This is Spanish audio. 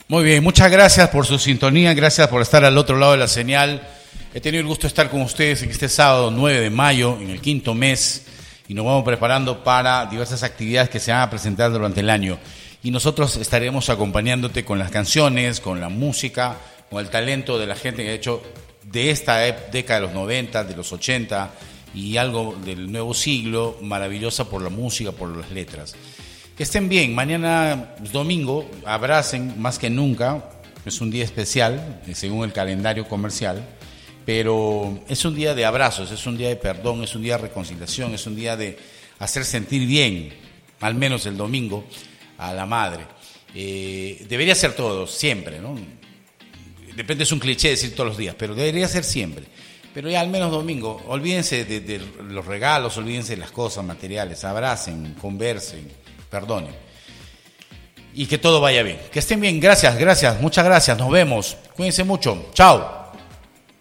Muy bien, muchas gracias por su sintonía, gracias por estar al otro lado de la señal. He tenido el gusto de estar con ustedes en este sábado 9 de mayo, en el quinto mes, y nos vamos preparando para diversas actividades que se van a presentar durante el año. Y nosotros estaremos acompañándote con las canciones, con la música, con el talento de la gente que ha hecho de esta década de los 90, de los 80 y algo del nuevo siglo, maravillosa por la música, por las letras. Que estén bien, mañana domingo, abracen más que nunca, es un día especial, según el calendario comercial, pero es un día de abrazos, es un día de perdón, es un día de reconciliación, es un día de hacer sentir bien, al menos el domingo, a la madre. Debería ser todo, siempre, ¿no? De repente es un cliché decir todos los días, pero debería ser siempre. Pero ya al menos domingo, olvídense de los regalos, olvídense de las cosas materiales, abracen, conversen, perdonen. Y que todo vaya bien. Que estén bien, gracias, muchas gracias, nos vemos. Cuídense mucho, chao.